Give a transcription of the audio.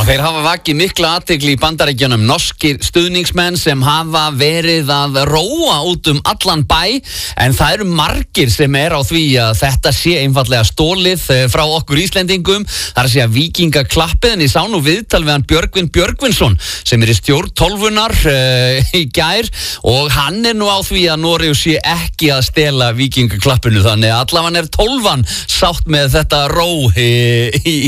Þeir hafa vakið mikla athygli í Bandaríkjunum, norskir stuðningsmenn sem hafa verið að róa út allan bæ, en það eru margir sem á því að þetta sé einfallega stólið frá okkur Íslendingum. Það að segja Víkingaklappið, en ég sá nú viðtal við hann Björgvin Björgvinsson sem í stjórn tólfunar í gær, og hann nú á því að Noregur sé ekki að stela Víkingaklappinu, þannig að allavega tólfan sátt með þetta ró í